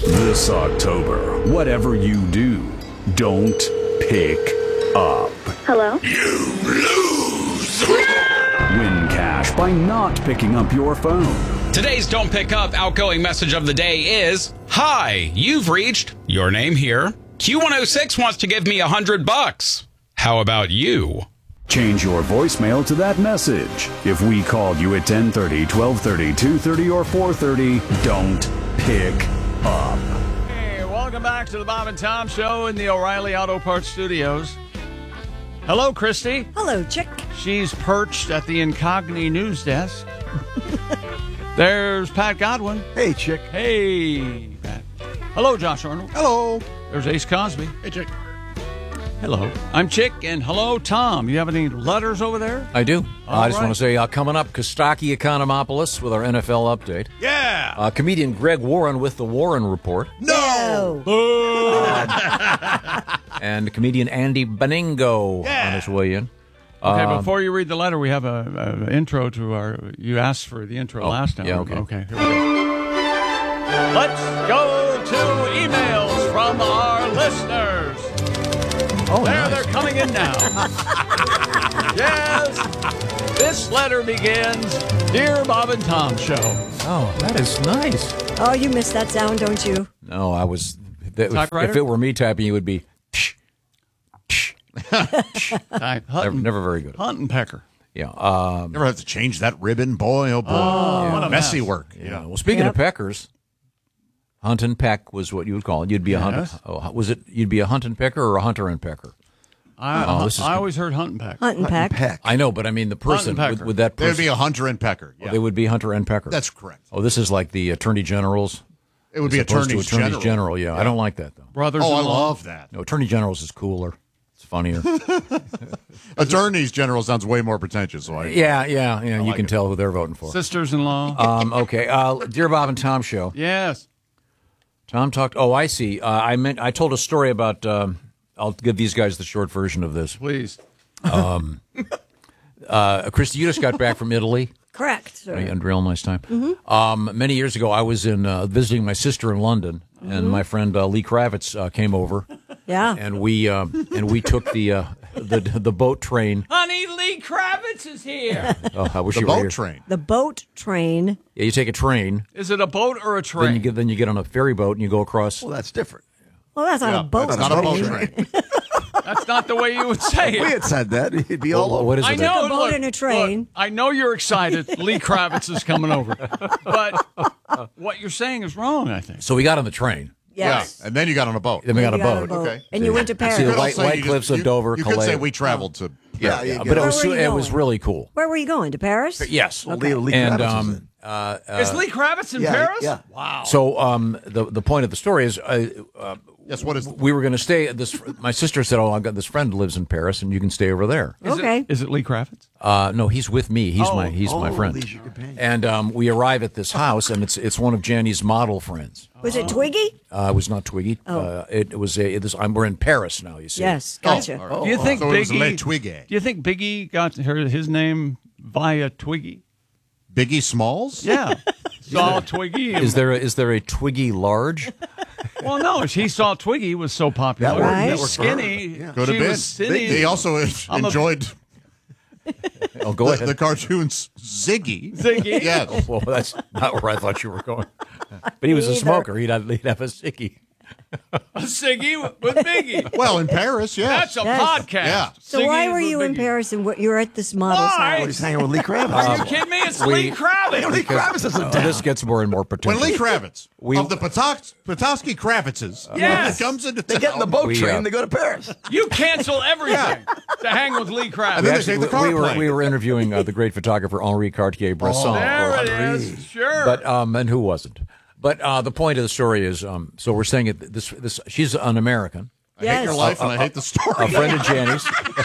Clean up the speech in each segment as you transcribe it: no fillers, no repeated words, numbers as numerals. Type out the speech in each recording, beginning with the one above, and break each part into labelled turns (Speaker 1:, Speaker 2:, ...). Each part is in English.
Speaker 1: This October, whatever you do, don't pick up.
Speaker 2: Hello?
Speaker 1: You lose! Win cash by not picking up your phone.
Speaker 3: Today's Don't Pick Up outgoing message of the day is, Hi, you've reached your name here. Q106 wants to give me $100. How about you?
Speaker 1: Change your voicemail to that message. If we called you at 10:30, 12:30, 2:30, or 4:30, don't pick up.
Speaker 4: Hey, welcome back to the Bob and Tom Show in the O'Reilly Auto Parts Studios. Hello, Christy.
Speaker 5: Hello, Chick.
Speaker 4: She's perched at the Incogni news desk. There's Pat Godwin.
Speaker 6: Hey, Chick.
Speaker 4: Hey, Pat. Hello, Josh Arnold.
Speaker 6: Hello.
Speaker 4: There's Ace Cosby.
Speaker 6: Hey, Chick.
Speaker 4: Hello. I'm Chick, and hello, Tom. You have any letters over there?
Speaker 7: I do. I just
Speaker 4: right.
Speaker 7: want to say, coming up, Kostaki Economopoulos with our NFL update.
Speaker 6: Yeah.
Speaker 7: Comedian Greg Warren with the Warren Report.
Speaker 6: No.
Speaker 7: And comedian Andy Beningo on his way in.
Speaker 4: Okay, before you read the letter, we have a intro to our... You asked for the intro last time.
Speaker 7: yeah, okay.
Speaker 4: Okay, here we go. Let's go to emails from our listeners.
Speaker 7: Oh,
Speaker 4: They're coming in now. Yes. This letter begins, Dear Bob and Tom Show.
Speaker 7: Oh, that is nice.
Speaker 5: Oh, you missed that sound, don't you?
Speaker 7: No, I was...
Speaker 4: Typewriter?
Speaker 7: If it were me typing, it would be... Never very good.
Speaker 4: Hunt and Pecker.
Speaker 7: Yeah.
Speaker 6: Never have to change that ribbon, boy. Oh, boy.
Speaker 4: what a
Speaker 6: messy
Speaker 4: mess.
Speaker 6: work.
Speaker 7: Yeah. Well, speaking of peckers, hunt and peck was what you would call it. You'd be a hunter.
Speaker 4: Yes.
Speaker 7: Oh, was it? You'd be a hunt and pecker or a hunter and pecker?
Speaker 4: I always heard Hunt and Peck.
Speaker 5: Hunt and peck.
Speaker 7: I know, but I mean the person
Speaker 4: Hunt and pecker.
Speaker 7: would that
Speaker 6: There'd
Speaker 7: person
Speaker 6: be a hunter and pecker. Yeah.
Speaker 7: they would be hunter and pecker.
Speaker 6: That's correct.
Speaker 7: Oh, this is like the attorney generals.
Speaker 6: It would be
Speaker 7: as opposed to
Speaker 6: attorneys general.
Speaker 7: Yeah, I don't like that though.
Speaker 4: Brothers-in-law.
Speaker 6: Oh, I love that.
Speaker 7: No, attorney generals is cooler. It's funnier.
Speaker 6: Attorneys general sounds way more pretentious. So
Speaker 7: yeah. You
Speaker 6: like
Speaker 7: can
Speaker 6: it.
Speaker 7: tell who they're voting for.
Speaker 4: Sisters-in-law.
Speaker 7: Okay, dear Bob and Tom Show.
Speaker 4: Yes.
Speaker 7: Tom talked. Oh, I see. I told a story about. I'll give these guys the short version of this.
Speaker 4: Please.
Speaker 7: Christy, you just got back from Italy.
Speaker 5: Correct. Sir.
Speaker 7: You had a real nice time. Many years ago, I was in visiting my sister in London, and my friend Lee Kravitz came over,
Speaker 5: Yeah.
Speaker 7: and we took the boat train.
Speaker 4: Honey, Lee Kravitz is here.
Speaker 7: Oh, I wish
Speaker 6: The
Speaker 7: you were
Speaker 6: boat
Speaker 7: here.
Speaker 6: train.
Speaker 5: The boat train.
Speaker 7: Yeah, you take a train,
Speaker 4: Is it a boat or a train?
Speaker 7: then you get on a ferry boat, and you go across.
Speaker 6: Well, that's different.
Speaker 5: Well, that's not a boat
Speaker 6: That's not a boat
Speaker 5: train.
Speaker 6: train.
Speaker 4: That's not the way you would say it.
Speaker 8: We had said that. It'd be all over.
Speaker 7: What is it?
Speaker 4: I know.
Speaker 5: A boat
Speaker 4: look,
Speaker 5: and a train.
Speaker 4: look, I know you're excited. Lee Kravitz is coming over. But what you're saying is wrong, I think.
Speaker 7: So we got on the train.
Speaker 5: Yes.
Speaker 6: Yeah, and then you got on a boat.
Speaker 7: Then we got a
Speaker 5: You got
Speaker 7: boat.
Speaker 6: Okay.
Speaker 5: And you went to
Speaker 7: See
Speaker 5: Paris.
Speaker 7: the
Speaker 6: You could
Speaker 7: white
Speaker 6: also- you
Speaker 7: cliffs
Speaker 6: could-
Speaker 7: of Dover,
Speaker 6: You could
Speaker 7: Calais.
Speaker 6: say we traveled to.
Speaker 7: Yeah,
Speaker 8: you
Speaker 7: but
Speaker 8: get
Speaker 7: it was
Speaker 5: Where were you
Speaker 7: it was
Speaker 5: going?
Speaker 7: really cool.
Speaker 5: Where were you going? To Paris?
Speaker 7: Yes.
Speaker 8: Well, Lee
Speaker 7: And
Speaker 8: Kravitz was in.
Speaker 4: Is Lee Kravitz in
Speaker 8: Yeah,
Speaker 4: Paris?
Speaker 8: yeah.
Speaker 4: Wow.
Speaker 7: So the point of the story is
Speaker 6: Yes, what is.
Speaker 7: we were going to stay at this. My sister said, "Oh, I've got this friend who lives in Paris, and you can stay over there."
Speaker 5: Okay.
Speaker 4: Is it Lee Kravitz?
Speaker 7: No, he's with me. He's my friend.
Speaker 8: Lee's your companion.
Speaker 7: And we arrive at this house, and it's one of Janny's model friends.
Speaker 5: Was it Twiggy?
Speaker 7: It was not Twiggy. It was we're in Paris now. You see.
Speaker 5: Yes. Gotcha.
Speaker 4: Do you think
Speaker 6: So it was Le
Speaker 4: Biggie?
Speaker 6: Twiggy.
Speaker 4: Do you think Biggie got his name via Twiggy?
Speaker 6: Biggie Smalls?
Speaker 4: Yeah. Saw Twiggy. and-
Speaker 7: Is there a Twiggy large?
Speaker 4: Well, no. He saw Twiggy was so popular.
Speaker 5: Right.
Speaker 4: He was skinny.
Speaker 6: Could have
Speaker 4: She
Speaker 6: been.
Speaker 4: was skinny.
Speaker 6: He also enjoyed
Speaker 7: Oh, go ahead.
Speaker 6: the cartoons Ziggy.
Speaker 4: Ziggy.
Speaker 6: Yes.
Speaker 7: Well, that's not where I thought you were going. But he was a
Speaker 5: Neither.
Speaker 7: smoker. He'd have a Ziggy.
Speaker 4: Siggy with Biggie.
Speaker 6: Well, in Paris, yes.
Speaker 4: That's a
Speaker 5: Yes.
Speaker 4: podcast.
Speaker 6: Yeah.
Speaker 5: So why
Speaker 4: Siggy
Speaker 5: were
Speaker 4: with
Speaker 5: you in
Speaker 4: Biggie.
Speaker 5: Paris and you're at this model's
Speaker 4: Why?
Speaker 5: house?
Speaker 8: He's hanging with Lee Kravitz.
Speaker 4: Are you kidding me? It's Lee Kravitz.
Speaker 8: Lee Kravitz isn't down.
Speaker 7: This gets more and more
Speaker 6: When
Speaker 7: pretentious.
Speaker 6: Lee Kravitz of the Petoskey Kravitzes
Speaker 4: Yes.
Speaker 6: comes into
Speaker 8: They
Speaker 6: town,
Speaker 8: get in the boat
Speaker 7: We,
Speaker 8: train, they go to Paris.
Speaker 4: You cancel everything to hang with Lee Kravitz.
Speaker 6: And then they
Speaker 7: Actually,
Speaker 6: take the car plane.
Speaker 7: we were interviewing the great photographer Henri Cartier-Bresson.
Speaker 4: There it is. Sure.
Speaker 7: But and who wasn't? But the point of the story is, so we're saying it. This she's an American,
Speaker 6: I hate your life and I hate the story.
Speaker 7: a friend of Janny's.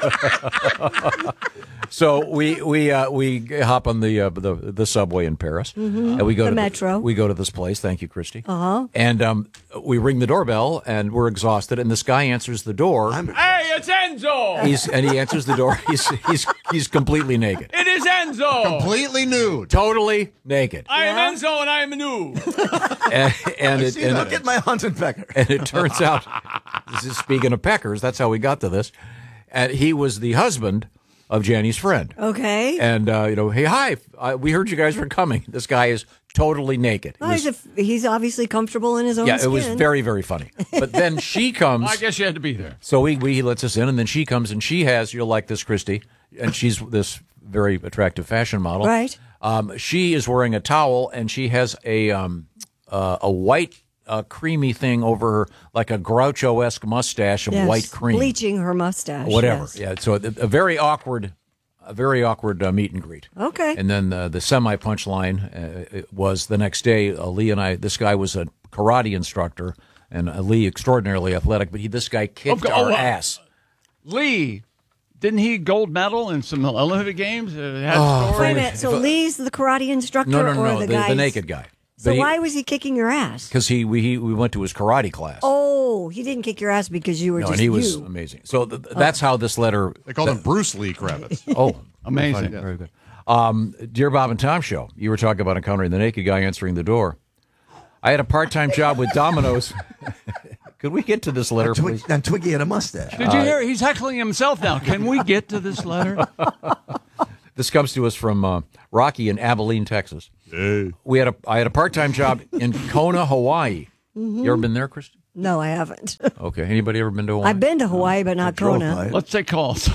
Speaker 7: So we hop on the subway in Paris, and we go
Speaker 5: The
Speaker 7: to
Speaker 5: metro.
Speaker 7: We go to this place. Thank you, Christy. And we ring the doorbell, and we're exhausted. And this guy answers the door.
Speaker 4: Hey, it's Enzo.
Speaker 7: He answers the door. He's He's completely naked.
Speaker 4: It is Enzo.
Speaker 6: Completely nude.
Speaker 7: Totally naked.
Speaker 4: I am Enzo and I am new.
Speaker 8: Look at my Hunt and Pecker.
Speaker 7: And it turns out, this is speaking of peckers, that's how we got to this. And he was the husband of Jenny's friend.
Speaker 5: Okay.
Speaker 7: And, hey, hi, we heard you guys were coming. This guy is totally naked.
Speaker 5: Well, he's obviously comfortable in his own skin.
Speaker 7: It was very, very funny. But then she comes.
Speaker 4: I guess you had to be there.
Speaker 7: So he lets us in, and then she comes, and she has, you'll like this, Christy, and she's this very attractive fashion model.
Speaker 5: Right.
Speaker 7: She is wearing a towel, and she has a white creamy thing over her, like a Groucho-esque mustache of white cream.
Speaker 5: Bleaching her mustache.
Speaker 7: Whatever.
Speaker 5: Yes.
Speaker 7: Yeah. So a very awkward meet and greet.
Speaker 5: Okay.
Speaker 7: And then the semi-punchline was the next day, Lee and I, this guy was a karate instructor, and Lee extraordinarily athletic, but this guy kicked our ass.
Speaker 4: Lee, didn't he gold medal in some Olympic Games?
Speaker 5: Wait a minute. So Lee's the karate instructor
Speaker 7: No,
Speaker 5: or
Speaker 7: the naked guy.
Speaker 5: So why was he kicking your ass?
Speaker 7: Because we went to his karate class.
Speaker 5: Oh, he didn't kick your ass because you were just
Speaker 7: and he was amazing. So that's how this letter.
Speaker 6: They called him Bruce Lee Kravitz.
Speaker 7: Oh,
Speaker 4: amazing.
Speaker 7: Very good. Dear Bob and Tom Show, you were talking about encountering the naked guy answering the door. I had a part-time job with Domino's. Could we get to this letter, please?
Speaker 8: And Twiggy had a mustache.
Speaker 4: Did you hear? He's heckling himself now. Can we get to this letter?
Speaker 7: This comes to us from Rocky in Abilene, Texas.
Speaker 6: Hey.
Speaker 7: I had a part-time job in Kona, Hawaii. You ever been there, Kristen?
Speaker 5: No, I haven't.
Speaker 7: Okay. Anybody ever been to Hawaii?
Speaker 5: I've been to Hawaii, but not Kona.
Speaker 4: Let's take calls.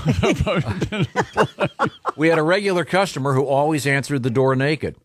Speaker 7: We had a regular customer who always answered the door naked.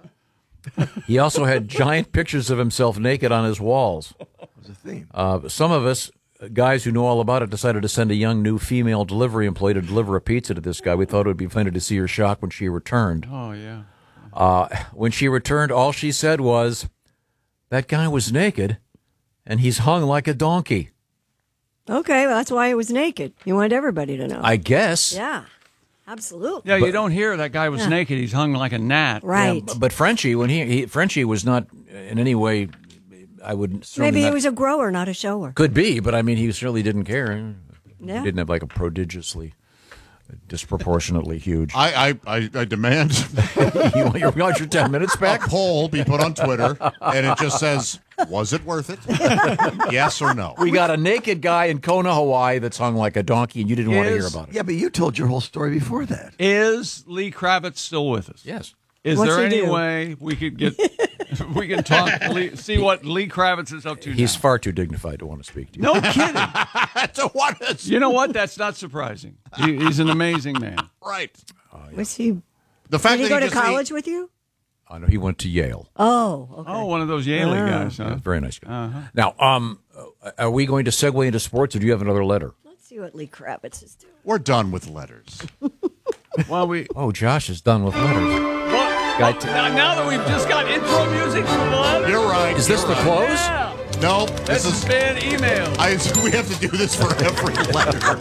Speaker 7: He also had giant pictures of himself naked on his walls.
Speaker 8: Was a theme.
Speaker 7: Some of us, guys who know all about it, decided to send a young new female delivery employee to deliver a pizza to this guy. We thought it would be funny to see her shock when she returned.
Speaker 4: Oh, yeah.
Speaker 7: When she returned, all she said was, "That guy was naked, and he's hung like a donkey."
Speaker 5: Okay, well, that's why he was naked. You wanted everybody to know.
Speaker 7: I guess.
Speaker 5: Yeah, absolutely.
Speaker 4: Yeah, you don't hear that guy was naked. He's hung like a gnat.
Speaker 5: Right.
Speaker 7: Yeah, but Frenchie, when Frenchie was not in any way, I would certainly
Speaker 5: Maybe he
Speaker 7: not-
Speaker 5: was a grower, not a shower.
Speaker 7: Could be, but I mean, he certainly didn't care.
Speaker 5: Yeah.
Speaker 7: He didn't have like a prodigiously, disproportionately huge.
Speaker 6: I demand
Speaker 7: You want your 10 minutes
Speaker 6: a
Speaker 7: back?
Speaker 6: poll be put on Twitter, and it just says, was it worth it? Yes or no?
Speaker 7: We got a naked guy in Kona, Hawaii that's hung like a donkey, and you didn't want to hear about it.
Speaker 8: Yeah, but you told your whole story before that.
Speaker 4: Is Lee Kravitz still with us?
Speaker 7: Yes.
Speaker 4: Is
Speaker 5: What's
Speaker 4: there
Speaker 5: he
Speaker 4: any
Speaker 5: do?
Speaker 4: way we could get, we can talk, see what Lee Kravitz is up to
Speaker 7: He's
Speaker 4: now?
Speaker 7: far too dignified to want to speak to you.
Speaker 4: No kidding.
Speaker 6: So what is
Speaker 4: You know what? That's not surprising. He's an amazing man.
Speaker 6: right?
Speaker 5: Was he?
Speaker 6: The fact
Speaker 5: Did he
Speaker 6: that
Speaker 5: go to
Speaker 6: just-
Speaker 5: college with you?
Speaker 7: I know he went to Yale.
Speaker 5: Oh, okay.
Speaker 4: Oh, one of those Yale guys, huh?
Speaker 7: Very nice guy. Now, are we going to segue into sports, or do you have another letter?
Speaker 5: Let's see what Lee Kravitz is doing.
Speaker 6: We're done with letters.
Speaker 4: Well, we.
Speaker 7: Oh, Josh is done with letters.
Speaker 4: Well, now that we've just got intro music for the letter.
Speaker 6: You're right.
Speaker 7: Is this the close?
Speaker 4: Yeah.
Speaker 6: No,
Speaker 4: This
Speaker 6: this
Speaker 4: has
Speaker 6: is.
Speaker 4: been email.
Speaker 6: We have to do this for every letter.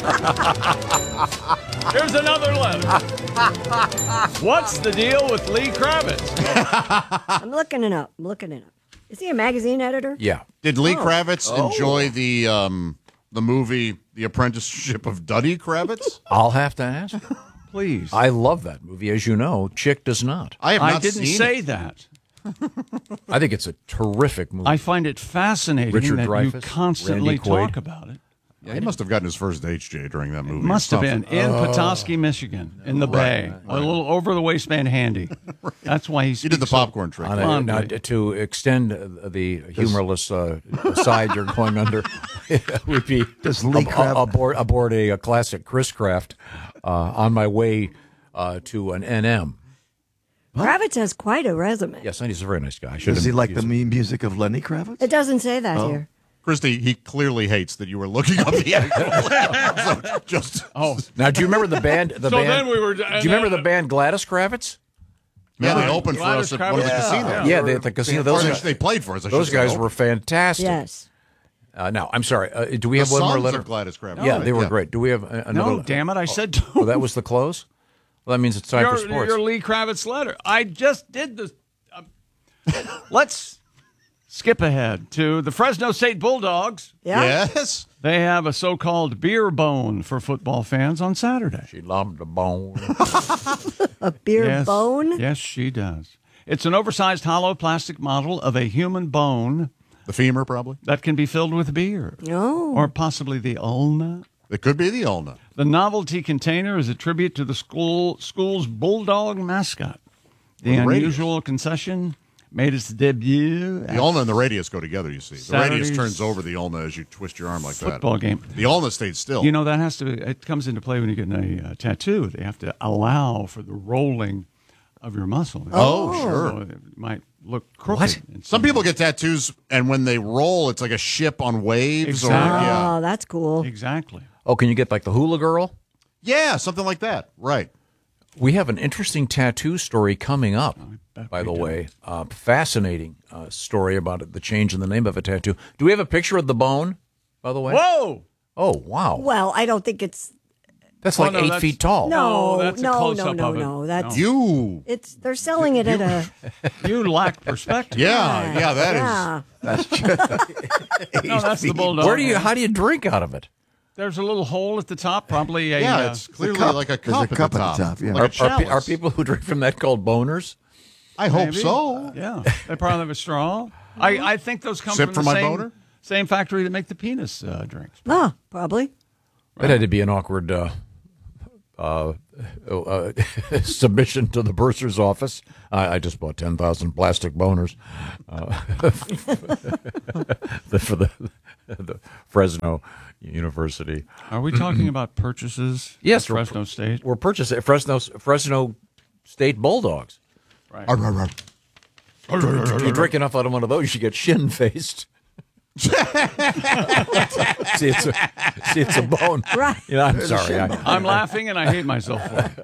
Speaker 4: Here's another letter. What's the deal with Lee Kravitz?
Speaker 5: I'm looking it up. Is he a magazine editor?
Speaker 7: Yeah.
Speaker 6: Did Lee Kravitz enjoy the movie The Apprenticeship of Duddy Kravitz?
Speaker 7: I'll have to ask.
Speaker 4: Please.
Speaker 7: I love that movie. As you know, Chick does not.
Speaker 6: I have not
Speaker 4: I didn't
Speaker 6: seen
Speaker 4: say
Speaker 6: it.
Speaker 4: that.
Speaker 7: I think it's a terrific movie.
Speaker 4: I find it fascinating
Speaker 7: Richard
Speaker 4: that
Speaker 7: Dreyfuss,
Speaker 4: you constantly
Speaker 7: Randy Quaid.
Speaker 4: talk about it.
Speaker 6: Yeah, he must have gotten his first HJ during that movie.
Speaker 4: Must have
Speaker 6: Something.
Speaker 4: been in Petoskey, Michigan, in the Bay, a little over the waistband handy. That's why he's.
Speaker 6: He did the popcorn trick.
Speaker 7: Now, to extend the humorless side you're going under, it would be
Speaker 8: Does Lee Kravitz-
Speaker 7: aboard a classic Chris Craft on my way to an NM.
Speaker 5: Kravitz has quite a resume.
Speaker 7: Yes, and he's a very nice guy.
Speaker 8: Does he like the music of Lenny Kravitz?
Speaker 5: It doesn't say that here.
Speaker 6: Christy, he clearly hates that you were looking up the actual so just
Speaker 7: Now, do you remember the band?
Speaker 4: then we were.
Speaker 7: Do you remember the band Gladys Kravitz?
Speaker 6: yeah, they opened for
Speaker 4: Gladys
Speaker 6: us at one of the
Speaker 4: Kravitz.
Speaker 6: casinos.
Speaker 7: Yeah, at the casino. Those
Speaker 6: Or
Speaker 7: guys,
Speaker 6: they played for us. I
Speaker 7: those
Speaker 6: should say.
Speaker 7: guys were fantastic.
Speaker 5: Yes.
Speaker 7: Now, I'm sorry. Do we
Speaker 6: the
Speaker 7: have one more
Speaker 6: sons
Speaker 7: letter?
Speaker 6: of Gladys Kravitz.
Speaker 7: Yeah,
Speaker 6: right,
Speaker 7: they were great. Do we have another?
Speaker 4: No, damn it! I said.
Speaker 7: Oh, that was the close? Well, that means it's time for sports.
Speaker 4: Your Lee Kravitz letter. I just did this. Let's skip ahead to the Fresno State Bulldogs.
Speaker 5: Yeah.
Speaker 6: Yes.
Speaker 4: They have a so-called beer bone for football fans on Saturday.
Speaker 7: She loved the bone.
Speaker 5: A beer
Speaker 4: Yes.
Speaker 5: bone?
Speaker 4: Yes, she does. It's an oversized hollow plastic model of a human bone
Speaker 6: The femur, probably.
Speaker 4: that can be filled with beer.
Speaker 5: No.
Speaker 4: Or possibly the ulna.
Speaker 6: It could be the ulna.
Speaker 4: The novelty container is a tribute to the school's bulldog mascot. The
Speaker 6: Or the
Speaker 4: unusual concession made its debut
Speaker 6: The ulna and the radius go together, you see. The radius
Speaker 4: Saturday's
Speaker 6: turns over the ulna as you twist your arm like
Speaker 4: football
Speaker 6: that.
Speaker 4: game.
Speaker 6: The ulna stays still.
Speaker 4: You know, that has to, it comes into play when you get a tattoo. They have to allow for the rolling of your muscle.
Speaker 6: Oh, sure.
Speaker 4: So it might look crooked.
Speaker 7: What?
Speaker 4: in
Speaker 6: Some people get tattoos, and when they roll, it's like a ship on waves.
Speaker 4: Exactly.
Speaker 6: Or, yeah.
Speaker 5: Oh, that's cool.
Speaker 4: Exactly.
Speaker 7: Oh, can you get like the hula girl?
Speaker 6: Yeah, something like that. Right.
Speaker 7: We have an interesting tattoo story coming up, by the way. Fascinating story about the change in the name of a tattoo. Do we have a picture of the bone, by the way?
Speaker 4: Whoa!
Speaker 7: Oh, wow.
Speaker 5: Well, I don't think it's.
Speaker 7: That's
Speaker 4: Oh,
Speaker 7: like
Speaker 4: no,
Speaker 7: 8
Speaker 4: that's-
Speaker 7: feet tall.
Speaker 5: No,
Speaker 4: that's a
Speaker 5: no,
Speaker 4: close-up
Speaker 5: no,
Speaker 4: of it.
Speaker 5: no. That's
Speaker 6: You.
Speaker 5: it's. They're selling it at a.
Speaker 4: You lack perspective.
Speaker 6: Yeah, that is.
Speaker 5: Yeah.
Speaker 4: No, that's the bulldog.
Speaker 7: How do you drink out of it?
Speaker 4: There's a little hole at the top, probably a.
Speaker 6: Yeah, it's clearly
Speaker 8: cup.
Speaker 6: like a
Speaker 8: There's
Speaker 6: cup,
Speaker 8: a cup at the top, yeah.
Speaker 6: Like a chalice.
Speaker 7: Are people who drink from that called boners?
Speaker 6: I hope
Speaker 4: maybe.
Speaker 6: so.
Speaker 4: Yeah, they probably have a straw. I think those come
Speaker 6: Sip
Speaker 4: from
Speaker 6: from
Speaker 4: the
Speaker 6: my
Speaker 4: same,
Speaker 6: boner?
Speaker 4: same factory that make the penis drinks.
Speaker 5: Ah, probably.
Speaker 7: That had to be an awkward submission to the bursar's office. I just bought 10,000 plastic boners for the Fresno University.
Speaker 4: Are we talking about purchases?
Speaker 7: Yes,
Speaker 4: at Fresno State.
Speaker 7: We're purchasing Fresno State Bulldogs.
Speaker 6: Arr, arr, arr.
Speaker 7: If you drink enough out of one of those, you get shin-faced. see, it's a bone.
Speaker 5: Right.
Speaker 7: You know, I'm sorry.
Speaker 4: I'm laughing and I hate myself for it.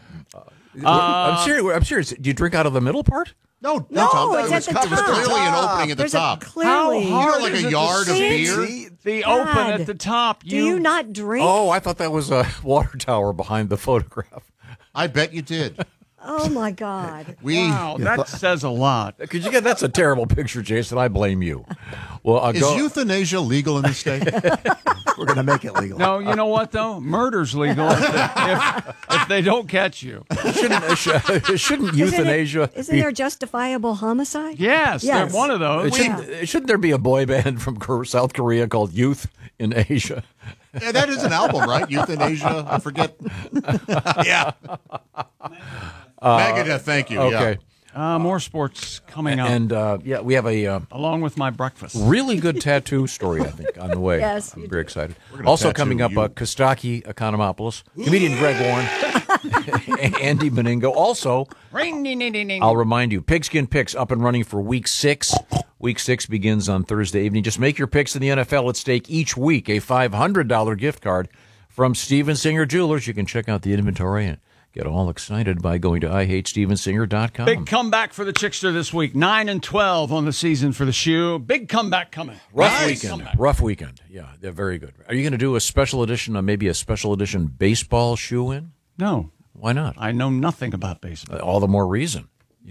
Speaker 7: I'm serious. Do you drink out of the middle part?
Speaker 6: No,
Speaker 5: No,
Speaker 6: Tom,
Speaker 5: it's
Speaker 6: it was,
Speaker 5: at the
Speaker 6: it was
Speaker 5: top.
Speaker 6: clearly an opening at the
Speaker 5: There's
Speaker 6: top.
Speaker 5: a clearly.
Speaker 4: How hard
Speaker 6: like
Speaker 4: is
Speaker 6: a
Speaker 4: it to
Speaker 6: yard of
Speaker 4: see
Speaker 6: beer?
Speaker 4: The open
Speaker 5: God.
Speaker 4: at the top.
Speaker 5: Do you not drink?
Speaker 7: Oh, I thought that was a water tower behind the photograph.
Speaker 6: I bet you did.
Speaker 5: Oh my God.
Speaker 4: Wow, that says a lot.
Speaker 7: Could you get that's a terrible picture, Jason. I blame you. Well,
Speaker 6: Is euthanasia legal in this state?
Speaker 8: We're going to make it legal.
Speaker 4: No, you know what though? Murder's legal if they don't catch you.
Speaker 7: shouldn't euthanasia?
Speaker 5: Isn't there justifiable homicide?
Speaker 4: Yes,
Speaker 5: Yes.
Speaker 4: they're one of those.
Speaker 7: Shouldn't there be a boy band from South Korea called Youth in Asia?
Speaker 6: Yeah, that is an album, right? Euthanasia. I forget. Yeah. Megadeth, thank you.
Speaker 7: Okay.
Speaker 4: More sports coming up,
Speaker 7: And we have a
Speaker 4: along with my breakfast.
Speaker 7: really good tattaoo story, I think, on the way.
Speaker 5: Yes,
Speaker 7: I'm
Speaker 5: you
Speaker 7: very excited.
Speaker 6: gonna
Speaker 7: Also
Speaker 6: tattoo
Speaker 7: coming up,
Speaker 6: you.
Speaker 7: Kostaki Economopoulos, comedian Greg Warren, Andy Beningo. Also, I'll remind you, Pigskin Picks up and running for Week 6. Week 6 begins on Thursday evening. Just make your picks in the NFL at stake each week. A $500 gift card from Steven Singer Jewelers. You can check out the inventory and get all excited by going to IHateStevenSinger.com.
Speaker 4: Big comeback for the Chickster this week. 9-12 on the season for the shoe. Big comeback coming.
Speaker 7: Rough weekend. Yeah, they're very good. Are you going to do a special edition, maybe a special edition baseball shoe in?
Speaker 4: No,
Speaker 7: Why not?
Speaker 4: I know nothing about baseball.
Speaker 7: All the more reason.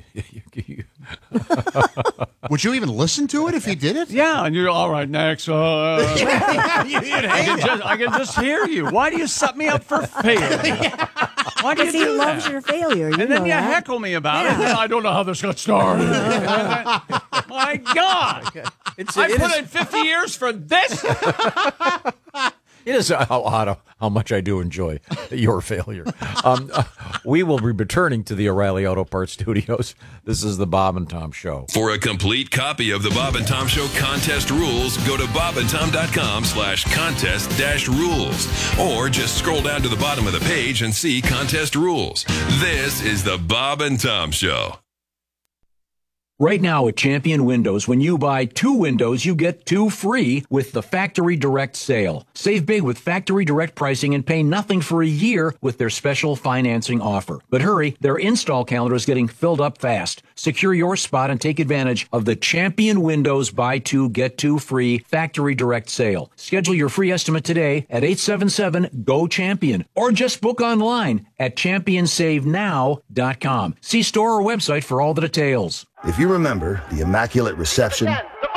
Speaker 6: Would you even listen to it if he did it?
Speaker 4: Yeah, and you're all right. Next, I can just hear you. Why do you set me up for failure? Why do you
Speaker 5: Because he
Speaker 4: do
Speaker 5: loves
Speaker 4: that?
Speaker 5: your failure. You
Speaker 4: And
Speaker 5: know
Speaker 4: then you
Speaker 5: that.
Speaker 4: heckle me about it. And I don't know how this got started. My God. I put in 50 years for this.
Speaker 7: It is how much I do enjoy your failure. We will be returning to the O'Reilly Auto Parts Studios. This is the Bob and Tom Show.
Speaker 2: For a complete copy of the Bob and Tom Show contest rules, go to bobandtom.com/contest-rules. Or just scroll down to the bottom of the page and see contest rules. This is the Bob and Tom Show.
Speaker 9: Right now at Champion Windows, when you buy 2 windows, you get 2 free with the Factory Direct sale. Save big with Factory Direct pricing and pay nothing for a year with their special financing offer. But hurry, their install calendar is getting filled up fast. Secure your spot and take advantage of the Champion Windows buy 2, get 2 free Factory Direct sale. Schedule your free estimate today at 877-GO-CHAMPION or just book online at championsavenow.com. See store or website for all the details.
Speaker 10: If you remember the Immaculate Reception,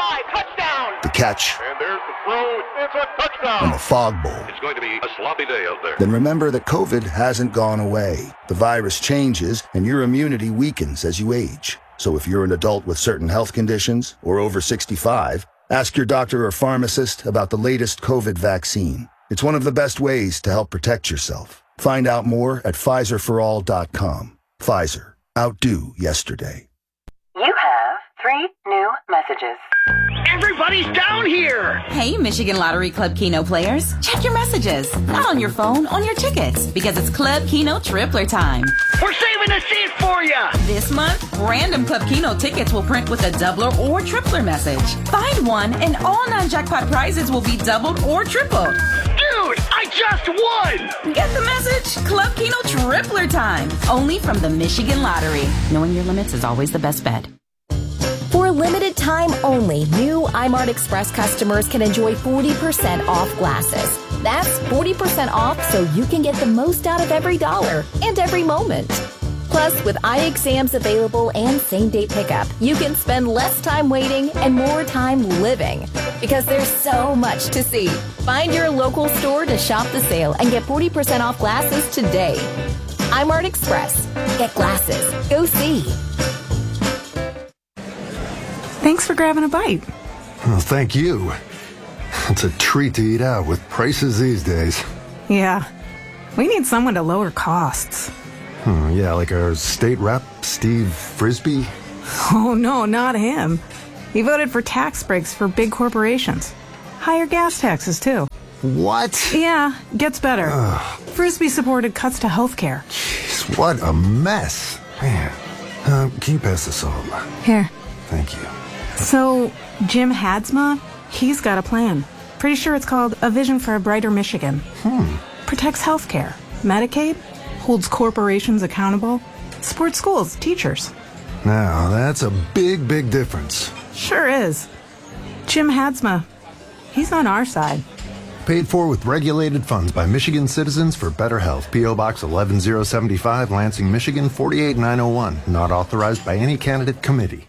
Speaker 10: the catch,
Speaker 11: And there's the throw. It's a touchdown.
Speaker 10: and the fog bowl.
Speaker 11: It's going to be a sloppy day out there.
Speaker 10: Then remember that COVID hasn't gone away. The virus changes, and your immunity weakens as you age. So if you're an adult with certain health conditions or over 65, ask your doctor or pharmacist about the latest COVID vaccine. It's one of the best ways to help protect yourself. Find out more at PfizerForAll.com. Pfizer. Outdo yesterday.
Speaker 12: You have 3 new messages.
Speaker 13: Everybody's down here!
Speaker 12: Hey, Michigan Lottery Club Keno players. Check your messages. Not on your phone, on your tickets. Because it's Club Keno Tripler time.
Speaker 13: We're saving a seat for you!
Speaker 12: This month, random Club Keno tickets will print with a doubler or tripler message. Find one and all non-jackpot prizes will be doubled or tripled.
Speaker 13: Dude, I just won!
Speaker 12: Get the message? Club Keno Tripler time. Only from the Michigan Lottery. Knowing your limits is always the best bet.
Speaker 14: For a limited time only, new iMart Express customers can enjoy 40% off glasses. That's 40% off so you can get the most out of every dollar and every moment. Plus, with eye exams available and same-day pickup, you can spend less time waiting and more time living. Because there's so much to see. Find your local store to shop the sale and get 40% off glasses today. iMart Express. Get glasses. Go see.
Speaker 15: Thanks for grabbing a bite.
Speaker 16: Well, thank you. It's a treat to eat out with prices these days.
Speaker 15: Yeah, we need someone to lower costs.
Speaker 16: Yeah, like our state rep, Steve Frisbee.
Speaker 15: Oh, no, not him. He voted for tax breaks for big corporations. Higher gas taxes, too.
Speaker 16: What?
Speaker 15: Yeah, gets better. Frisbee supported cuts to health care.
Speaker 16: Jeez, what a mess. Man, can you pass the salt?
Speaker 15: Here.
Speaker 16: Thank you.
Speaker 15: So, Jim Hadsma, he's got a plan. Pretty sure it's called A Vision for a Brighter Michigan. Protects healthcare, Medicaid, holds corporations accountable, supports schools, teachers.
Speaker 16: Now, that's a big, big difference.
Speaker 15: Sure is. Jim Hadsma, he's on our side.
Speaker 16: Paid for with regulated funds by Michigan Citizens for Better Health. P.O. Box 11075, Lansing, Michigan 48901. Not authorized by any candidate committee.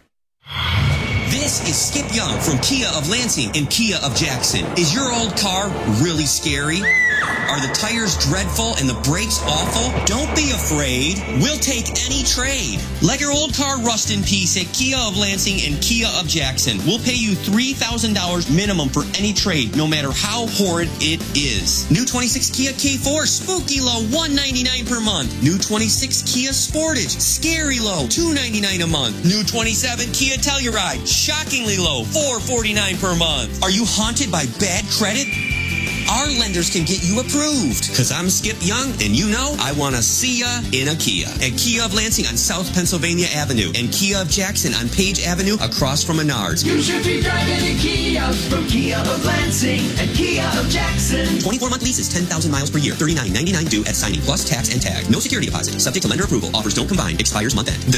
Speaker 17: This is Skip Young from Kia of Lansing and Kia of Jackson. Is your old car really scary? Are the tires dreadful and the brakes awful? Don't be afraid. We'll take any trade. Let your old car rust in peace at Kia of Lansing and Kia of Jackson. We'll pay you $3,000 minimum for any trade, no matter how horrid it is. New 26 Kia K4, spooky low, $199 per month. New 26 Kia Sportage, scary low, $299 a month. New 27 Kia Telluride, shockingly low, $449 per month. Are you haunted by bad credit? Our lenders can get you approved. Because I'm Skip Young, and you know I want to see ya in a Kia. At Kia of Lansing on South Pennsylvania Avenue and Kia of Jackson on Page Avenue across from Menards.
Speaker 18: You should be driving a Kia from Kia of Lansing and Kia of Jackson.
Speaker 17: 24-month leases, 10,000 miles per year, $39.99 due at signing, plus tax and tag. No security deposit. Subject to lender approval. Offers don't combine. Expires month end.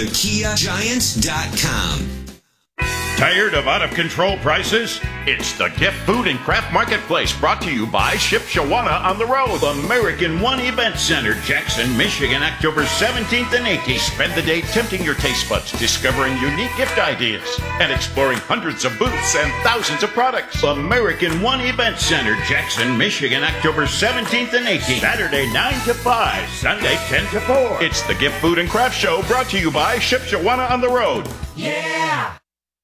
Speaker 17: TheKiaGiants.com.
Speaker 19: Tired of out-of-control prices? It's the Gift Food and Craft Marketplace, brought to you by Shipshawana on the Road. American One Event Center, Jackson, Michigan, October 17th and 18th. Spend the day tempting your taste buds, discovering unique gift ideas, and exploring hundreds of booths and thousands of products. American One Event Center, Jackson, Michigan, October 17th and 18th. Saturday 9 to 5, Sunday 10 to 4. It's the Gift Food and Craft Show, brought to you by Shipshawana on the Road.
Speaker 18: Yeah!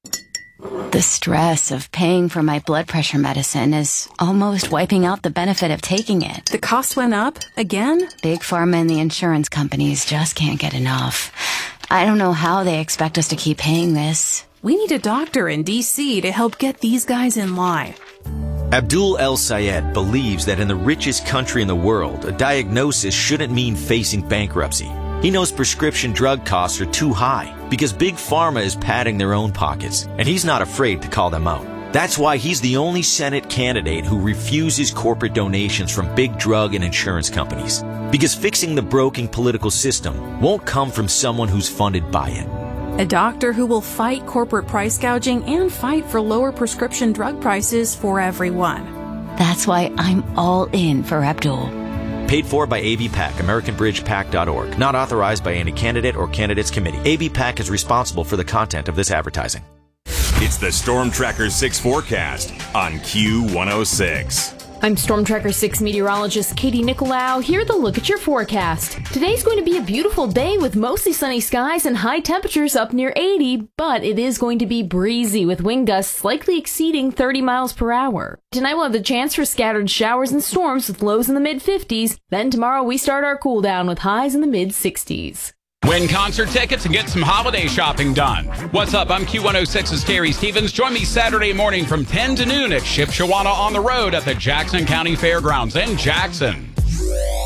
Speaker 20: The stress of paying for my blood pressure medicine is almost wiping out the benefit of taking it.
Speaker 15: The cost went up again?
Speaker 20: Big Pharma and the insurance companies just can't get enough. I don't know how they expect us to keep paying this.
Speaker 15: We need a doctor in D.C. to help get these guys in line.
Speaker 21: Abdul El Sayed believes that in the richest country in the world, a diagnosis shouldn't mean facing bankruptcy. He knows prescription drug costs are too high because Big Pharma is padding their own pockets, and he's not afraid to call them out. That's why he's the only Senate candidate who refuses corporate donations from big drug and insurance companies. Because fixing the broken political system won't come from someone who's funded by it.
Speaker 15: A doctor who will fight corporate price gouging and fight for lower prescription drug prices for everyone.
Speaker 20: That's why I'm all in for Abdul.
Speaker 21: Paid for by ABPAC, AmericanBridgePAC.org. Not authorized by any candidate or candidates committee. ABPAC is responsible for the content of this advertising.
Speaker 3: It's the Storm Tracker 6 forecast on Q106.
Speaker 22: I'm Storm Tracker 6 meteorologist Katie Nicolau. Here to look at your forecast. Today's going to be a beautiful day with mostly sunny skies and high temperatures up near 80, but it is going to be breezy with wind gusts likely exceeding 30 miles per hour. Tonight we'll have the chance for scattered showers and storms with lows in the mid-50s. Then tomorrow we start our cool down with highs in the mid-60s.
Speaker 23: Win concert tickets and get some holiday shopping done. What's up? I'm Q106's Terry Stevens. Join me Saturday morning from 10 to noon at Shipshewana on the Road at the Jackson County Fairgrounds in Jackson.